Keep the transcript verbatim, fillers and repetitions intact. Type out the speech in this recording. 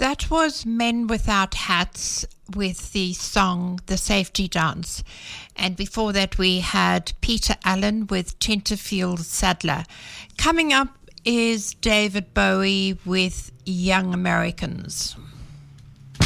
That was Men Without Hats with the song The Safety Dance. And before that we had Peter Allen with Tenterfield Saddler. Coming up is David Bowie with Young Americans.